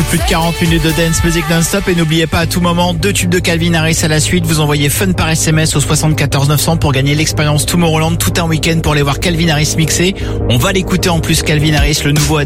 plus de 40 minutes de dance music non-stop et n'oubliez pas à tout moment 2 tubes de Calvin Harris à la suite. Vous envoyez fun par SMS au 74 900 pour gagner l'expérience Tomorrowland tout un week-end pour aller voir Calvin Harris mixer. On va l'écouter en plus Calvin Harris, le nouveau